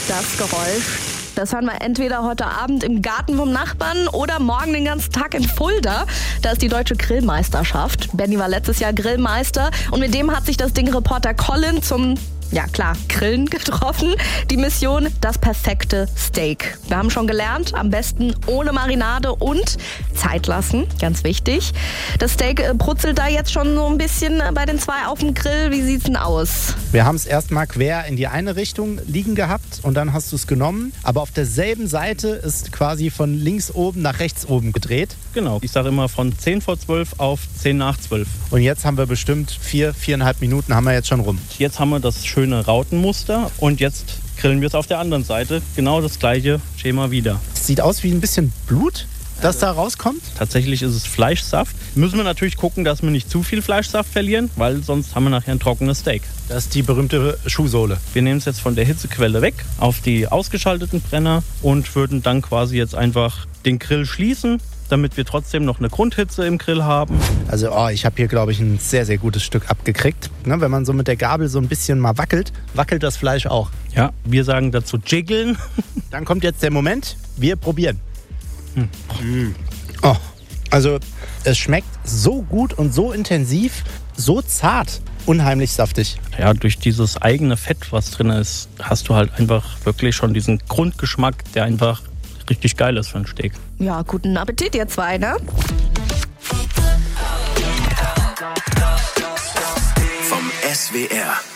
Das Geräusch, das hören wir entweder heute Abend im Garten vom Nachbarn oder morgen den ganzen Tag in Fulda. Da ist die deutsche Grillmeisterschaft. Benny war letztes Jahr Grillmeister und mit dem hat sich das Ding-Reporter Colin zum, ja klar, Grillen getroffen. Die Mission, das perfekte Steak. Wir haben schon gelernt, am besten ohne Marinade und Zeit lassen, ganz wichtig. Das Steak brutzelt da jetzt schon so ein bisschen bei den zwei auf dem Grill. Wie sieht's denn aus? Wir haben es erstmal quer in die eine Richtung liegen gehabt und dann hast du es genommen. Aber auf derselben Seite ist quasi von links oben nach rechts oben gedreht. Genau, ich sage immer von 10 vor 12 auf 10 nach 12. Und jetzt haben wir bestimmt 4,5 Minuten haben wir jetzt schon rum. Jetzt haben wir das schöne Rautenmuster und jetzt grillen wir es auf der anderen Seite. Genau das gleiche Schema wieder. Es sieht aus wie ein bisschen Blut, das da rauskommt. Tatsächlich ist es Fleischsaft. Müssen wir natürlich gucken, dass wir nicht zu viel Fleischsaft verlieren, weil sonst haben wir nachher ein trockenes Steak. Das ist die berühmte Schuhsohle. Wir nehmen es jetzt von der Hitzequelle weg auf die ausgeschalteten Brenner und würden dann quasi jetzt einfach den Grill schließen, damit wir trotzdem noch eine Grundhitze im Grill haben. Also ich habe hier, glaube ich, ein sehr, sehr gutes Stück abgekriegt. Ne, wenn man so mit der Gabel so ein bisschen mal wackelt, wackelt das Fleisch auch. Ja, wir sagen dazu jiggeln. Dann kommt jetzt der Moment, wir probieren. Oh, also es schmeckt so gut und so intensiv, so zart, unheimlich saftig. Ja, durch dieses eigene Fett, was drin ist, hast du halt einfach wirklich schon diesen Grundgeschmack, der einfach richtig geil ist für ein Steak. Ja, guten Appetit, ihr zwei, ne? Vom SWR.